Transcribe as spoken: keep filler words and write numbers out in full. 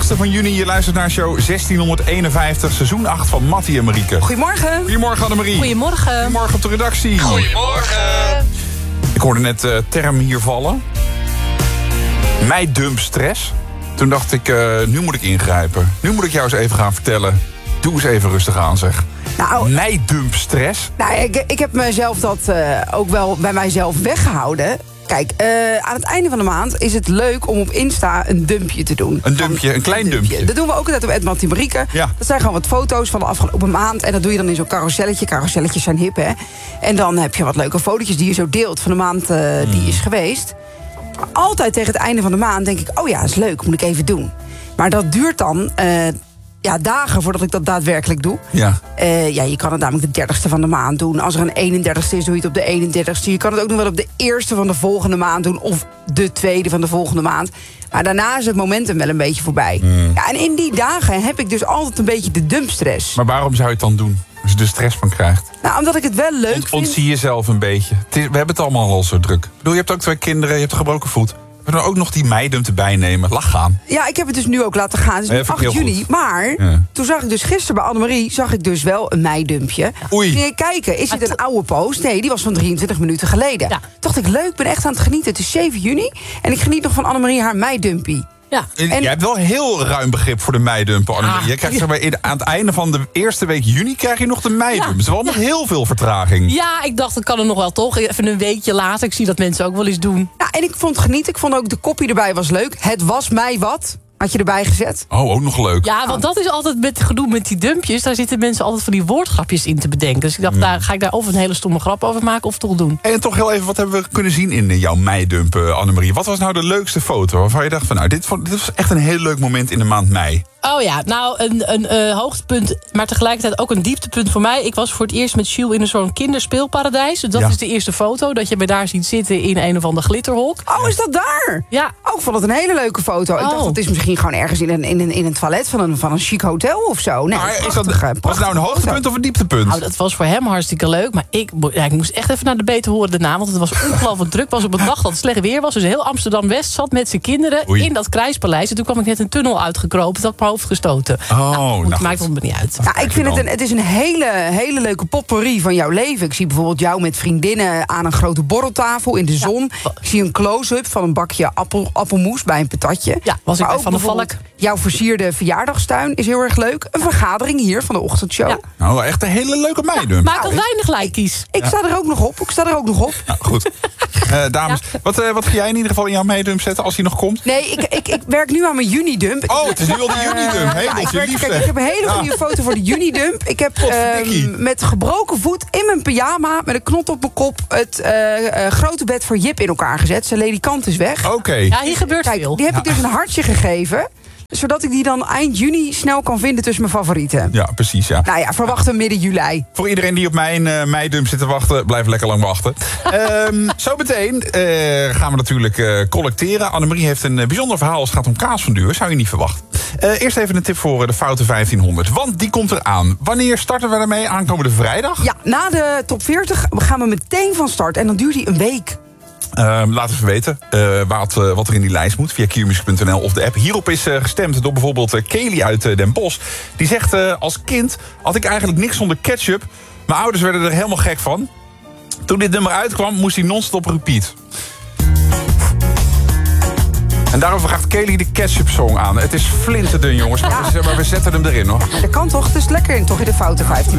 achtste van juni. Je luistert naar show zestienhonderdeenenvijftig, seizoen acht van Mattie en Marieke. Goedemorgen. Goedemorgen Annemarie. Goedemorgen. Goedemorgen op de redactie. Goedemorgen. Ik hoorde net uh, term hier vallen. Meidumpstress. Toen dacht ik, uh, nu moet ik ingrijpen. Nu moet ik jou eens even gaan vertellen. Doe eens even rustig aan, zeg. Nou, Meidumpstress? nou ik, ik heb mezelf dat uh, ook wel bij mijzelf weggehouden. Kijk, uh, aan het einde van de maand is het leuk om op Insta een dumpje te doen. Een dumpje, een klein dumpje. Dat doen we ook altijd op Ed Mattie Marieke. Ja. Dat zijn gewoon wat foto's van de afgelopen maand. En dat doe je dan in zo'n carouselletje. Carouselletjes zijn hip, hè. En dan heb je wat leuke fotootjes die je zo deelt van de maand uh, die mm. is geweest. Maar altijd tegen het einde van de maand denk ik, oh ja, is leuk, moet ik even doen. Maar dat duurt dan uh, ja, dagen voordat ik dat daadwerkelijk doe. Ja. Uh, ja, je kan het namelijk de dertigste van de maand doen. Als er een eenendertigste is, doe je het op de eenendertigste. Je kan het ook nog wel op de eerste van de volgende maand doen. Of de tweede van de volgende maand. Maar daarna is het momentum wel een beetje voorbij. Mm. Ja, en in die dagen heb ik dus altijd een beetje de dumpstress. Maar waarom zou je het dan doen? Als je er stress van krijgt. Nou, omdat ik het wel leuk Ont, vind. Ontzie jezelf een beetje. Het is, we hebben het allemaal al zo druk. Ik bedoel, je hebt ook twee kinderen, je hebt een gebroken voet. We kunnen ook nog die meidump erbij nemen. Lach gaan. Ja, ik heb het dus nu ook laten gaan. Het is nu Ja, acht juni. goed. Maar Ja. toen zag ik dus gisteren bij Annemarie zag ik dus wel een meidumpje. Oei. Toen ging ik kijken, is dit een oude post? Nee, die was van drieëntwintig minuten geleden. Ja. Toen dacht ik, leuk, ik ben echt aan het genieten. Het is zeven juni en ik geniet nog van Annemarie haar meidumpie. Ja. En... En- Jij hebt wel heel ruim begrip voor de meidumpen, Annemarie. Ja. Je krijgt, zeg maar, in- aan het einde van de eerste week juni krijg je nog de meidump. Ja. Het is wel met heel veel vertraging. Ja, ik dacht, dat kan er nog wel toch. Even een weekje later. Ik zie dat mensen ook wel eens doen. Ja, en ik vond het genieten. Ik vond ook de kopie erbij was leuk. Het was mij wat. Had je erbij gezet? Oh, ook nog leuk. Ja, want dat is altijd met gedoe met die dumpjes. Daar zitten mensen altijd van die woordgrapjes in te bedenken. Dus ik dacht, daar ga ik daar of een hele stomme grap over maken of toch doen. En toch heel even, wat hebben we kunnen zien in jouw meidump, uh, Annemarie? Wat was nou de leukste foto waarvan je dacht van, nou, dit, vond- dit was echt een heel leuk moment in de maand mei? Oh ja, nou, een, een uh, hoogtepunt, maar tegelijkertijd ook een dieptepunt voor mij. Ik was voor het eerst met Jules in een soort kinderspeelparadijs. Dus dat Ja. is de eerste foto, dat je me daar ziet zitten in een of ander glitterhok. Oh, is dat daar? Ja. Oh, ik vond het een hele leuke foto. Ik Oh. dacht, dat is misschien gewoon ergens in een, in een, in een toilet van een, van een chic hotel of zo. Nee, Maar is dat, prachtige, was het nou prachtige een hoogtepunt foto. of een dieptepunt? Nou, dat was voor hem hartstikke leuk. Maar ik, mo- ja, ik moest echt even naar de beter horen daarna. Want het was ongelooflijk druk. Het was op een dag dat het slecht weer was. Dus heel Amsterdam-West zat met zijn kinderen Oei. in dat Krijspaleis. En toen kwam ik net een tunnel uitgekropen. Dat had ik mijn hoofd gestoten. Oh, nou, goed, nou maakt goed. het me niet uit. Ja, ik vind het, een, het is een hele, hele leuke potpourri van jouw leven. Ik zie bijvoorbeeld jou met vriendinnen aan een grote borreltafel in de zon. Ik zie een close-up van een bakje appel, appelmoes bij een patatje. Ja, was ik Maar bij ook Van der Valk. bijvoorbeeld jouw versierde verjaardagstuin is heel erg leuk. Een vergadering hier van de ochtendshow. Ja. Nou, echt een hele leuke meidump. Maak dat weinig lijkies. Ik sta er ook nog op. Ik sta er ook nog op. Nou, goed. Uh, dames, wat, uh, wat ga jij in ieder geval in jouw meidump zetten als hij nog komt? Nee, ik, ik, ik werk nu aan mijn junidump. Oh, het is nu al de junidump. Ja, ik, Hemeltje werk, lief, kijk, zeg. ik heb een hele Ja. goede foto voor de junidump. Ik heb Potverdikkie. ehm, met gebroken voet in mijn pyjama, met een knot op mijn kop, het eh, eh, grote bed voor Jip in elkaar gezet. Zijn ledikant is weg. Oké. Ja, hier gebeurt Kijk, veel. die heb ik dus een hartje gegeven, zodat ik die dan eind juni snel kan vinden tussen mijn favorieten. Ja, precies, ja. Nou ja, verwacht hem midden juli. Voor iedereen die op mijn uh, meidump zit te wachten, blijf lekker lang wachten. um, zo meteen uh, gaan we natuurlijk uh, collecteren. Annemarie heeft een uh, bijzonder verhaal als het gaat om kaasfondue. Zou je niet verwachten. Uh, eerst even een tip voor uh, de Foute vijftienhonderd. Want die komt eraan. Wanneer starten we ermee? Aankomende vrijdag? Ja, na de top veertig gaan we meteen van start. En dan duurt die een week. Uh, laat even weten uh, wat, uh, wat er in die lijst moet via qmusic punt n l of de app. Hierop is uh, gestemd door bijvoorbeeld uh, Kelly uit uh, Den Bosch. Die zegt, uh, als kind had ik eigenlijk niks zonder ketchup. Mijn ouders werden er helemaal gek van. Toen dit nummer uitkwam, moest hij non-stop repeat. En daarover gaat Kelly de ketchup song aan. Het is flinterdun, jongens, maar, Ja. we, maar we zetten hem erin, hoor. Dat kan toch? Het is lekker in, toch in de Foute vijftien.